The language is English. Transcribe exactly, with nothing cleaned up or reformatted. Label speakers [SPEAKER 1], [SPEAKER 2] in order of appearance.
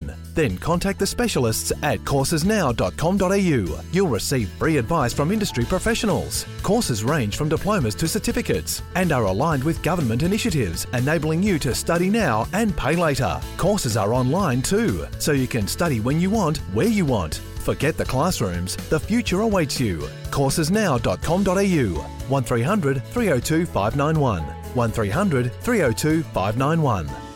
[SPEAKER 1] information. Then contact the specialists at courses now dot com dot a u. You'll receive free advice from industry professionals. Courses range from diplomas to certificates and are aligned with government initiatives, enabling you to study now and pay later. Courses are online too, so you can study when you want, where you want. Forget the classrooms, the future awaits you. courses now dot com dot a u. one three hundred, three oh two, five nine one. one three hundred, three oh two, five nine one.